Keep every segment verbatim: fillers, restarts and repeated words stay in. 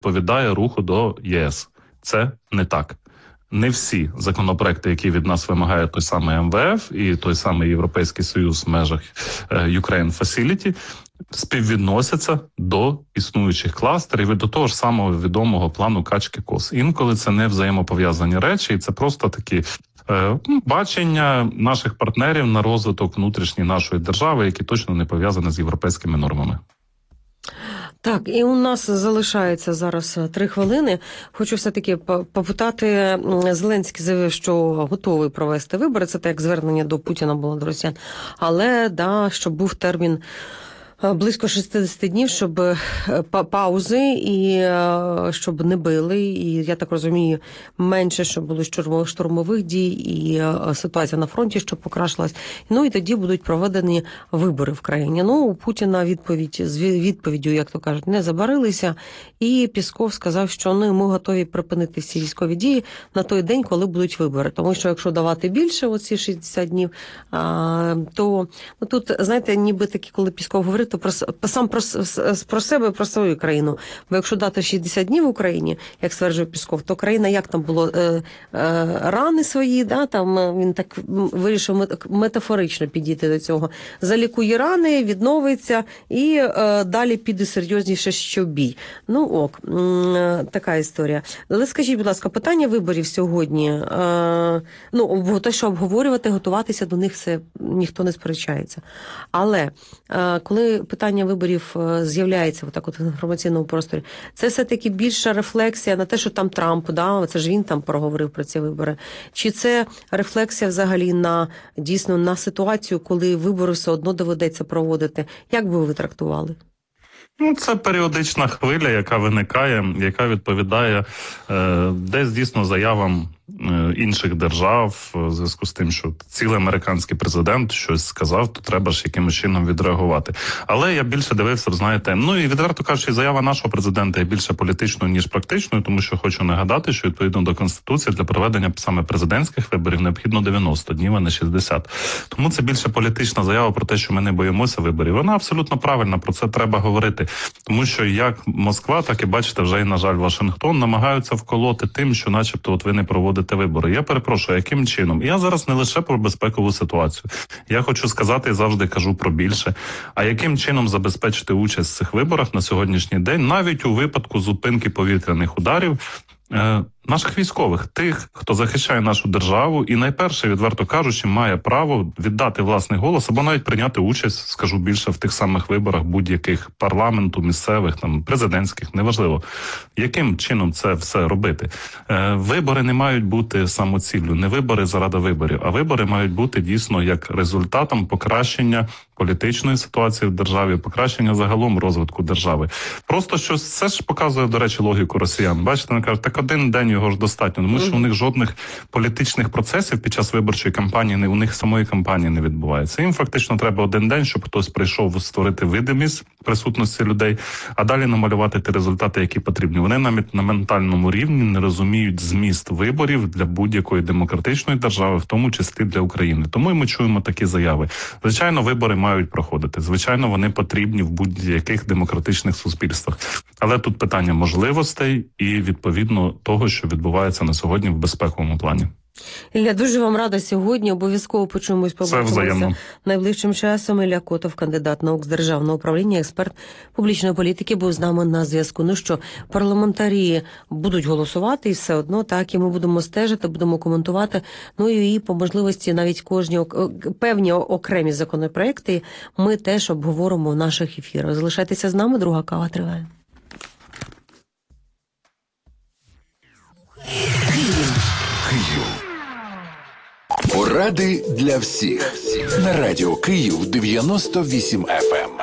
відповідає руху до ЄС. Це не так. Не всі законопроекти, які від нас вимагає той самий ем ве еф і той самий Європейський Союз в межах Ukraine Facility, співвідносяться до існуючих кластерів і до того ж самого відомого плану качки-кос. Інколи це не взаємопов'язані речі, і це просто такі е, бачення наших партнерів на розвиток внутрішньої нашої держави, які точно не пов'язані з європейськими нормами. Так, і у нас залишається зараз три хвилини. Хочу все-таки попитати, Зеленський заявив, що готовий провести вибори. Це так, як звернення до Путіна було до росіян. Але, да, щоб був термін близько шістдесят днів, щоб паузи і щоб не били. І, я так розумію, менше, щоб було штурмових дій і ситуація на фронті, щоб покращилась. Ну і тоді будуть проведені вибори в країні. Ну, у Путіна відповідь, з відповіддю, як то кажуть, не забарилися. І Пісков сказав, що ну, ми готові припинити всі військові дії на той день, коли будуть вибори. Тому що якщо давати більше, оці шістдесят днів, то ну, тут, знаєте, ніби такі, коли Пісков говорить, то про, сам про, про себе, про свою країну. Бо якщо дати шістдесят днів в Україні, як стверджує Пісков, то країна, як там було, е, е, рани свої, да, там він так вирішив метафорично підійти до цього. Залікує рани, відновиться і е, далі піде серйозніше, що бій. Ну, ок, е, така історія. Але скажіть, будь ласка, питання виборів сьогодні, е, ну, те, що обговорювати, готуватися до них, це ніхто не сперечається. Але е, коли питання виборів з'являється отак от в інформаційному просторі, це все-таки більша рефлексія на те, що там Трамп, да, це ж він там проговорив про ці вибори. Чи це рефлексія взагалі на, дійсно, на ситуацію, коли вибори все одно доведеться проводити? Як би ви трактували? Ну, це періодична хвиля, яка виникає, яка відповідає е, десь дійсно заявам е, інших держав в зв'язку з тим, що цілий американський президент щось сказав, то треба ж якимось чином відреагувати. Але я більше дивився, знаєте, ну і відверто кажучи, заява нашого президента є більше політичною, ніж практичною, тому що хочу нагадати, що відповідно до Конституції для проведення саме президентських виборів необхідно дев'яносто днів, а не шістдесят. Тому це більше політична заява про те, що ми не боїмося виборів. Вона абсолютно правильна, про це треба говорити. Тому що як Москва, так і, бачите, вже і, на жаль, Вашингтон намагаються вколоти тим, що начебто от ви не проводите вибори. Я перепрошую, яким чином? Я зараз не лише про безпекову ситуацію. Я хочу сказати і завжди кажу про більше. А яким чином забезпечити участь в цих виборах на сьогоднішній день, навіть у випадку зупинки повітряних ударів, е- наших військових, тих, хто захищає нашу державу і найперше, відверто кажучи, має право віддати власний голос або навіть прийняти участь, скажу більше, в тих самих виборах будь-яких парламенту, місцевих, там, президентських, неважливо. Яким чином це все робити? Е, вибори не мають бути самоціллю, не вибори заради виборів, а вибори мають бути дійсно як результатом покращення політичної ситуації в державі, покращення загалом розвитку держави. Просто щось, це ж показує, до речі, логіку росіян. Бачите, вони кажуть, так один день його ж достатньо, тому що у них жодних політичних процесів під час виборчої кампанії, у них самої кампанії не відбувається. Їм фактично треба один день, щоб хтось прийшов створити видимість присутності людей, а далі намалювати ті результати, які потрібні. Вони навіть на ментальному рівні не розуміють зміст виборів для будь-якої демократичної держави, в тому числі для України. Тому і ми чуємо такі заяви. Звичайно, вибори мають проходити. Звичайно, вони потрібні в будь-яких демократичних суспільствах. Але тут питання можливостей і, відповідно, того, що відбувається на сьогодні в безпековому плані. Ілля, дуже вам рада сьогодні. Обов'язково почуємось, побачимося найближчим часом. Ілля Котов, кандидат наук з державного управління, експерт публічної політики, був з нами на зв'язку. Ну що, парламентарі будуть голосувати і все одно, так, і ми будемо стежити, будемо коментувати. Ну і по можливості навіть кожні певні окремі законопроекти ми теж обговоримо в наших ефірах. Залишайтеся з нами, друга кава триває. Київ. Поради для всіх. На радіо Київ дев'яносто вісім еф ем.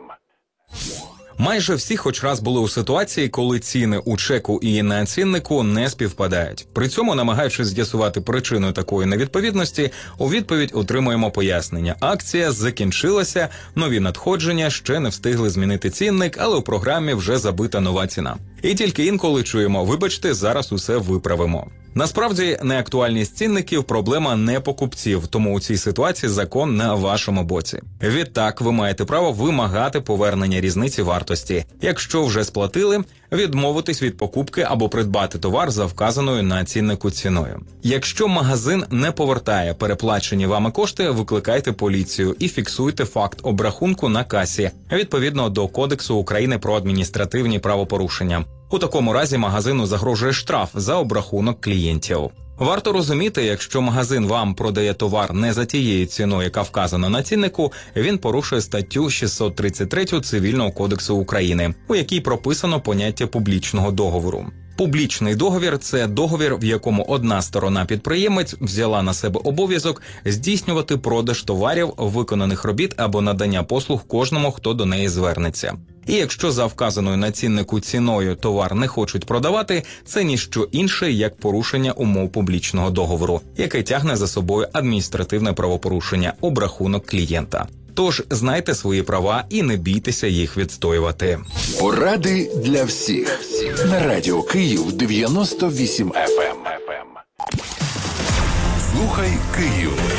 Майже всі хоч раз були у ситуації, коли ціни у чеку і на ціннику не співпадають. При цьому, намагаючись з'ясувати причину такої невідповідності, у відповідь отримуємо пояснення. Акція закінчилася, нові надходження ще не встигли змінити цінник, але у програмі вже забита нова ціна. І тільки інколи чуємо: вибачте, зараз усе виправимо. Насправді, неактуальність цінників – проблема не покупців, тому у цій ситуації закон на вашому боці. Відтак, ви маєте право вимагати повернення різниці вартості. Якщо вже сплатили, відмовитись від покупки або придбати товар за вказаною на ціннику ціною. Якщо магазин не повертає переплачені вами кошти, викликайте поліцію і фіксуйте факт обрахунку на касі, відповідно до Кодексу України про адміністративні правопорушення. У такому разі магазину загрожує штраф за обрахунок клієнтів. Варто розуміти, якщо магазин вам продає товар не за тією ціною, яка вказана на ціннику, він порушує статтю шістсот тридцять три Цивільного кодексу України, у якій прописано поняття публічного договору. Публічний договір – це договір, в якому одна сторона-підприємець взяла на себе обов'язок здійснювати продаж товарів, виконаних робіт або надання послуг кожному, хто до неї звернеться. І якщо за вказаною на ціннику ціною товар не хочуть продавати, це ніщо інше, як порушення умов публічного договору, яке тягне за собою адміністративне правопорушення – обрахунок клієнта. Тож знайте свої права і не бійтеся їх відстоювати. Поради для всіх на Радіо Київ дев'яносто вісім еф ем. Слухай Київ.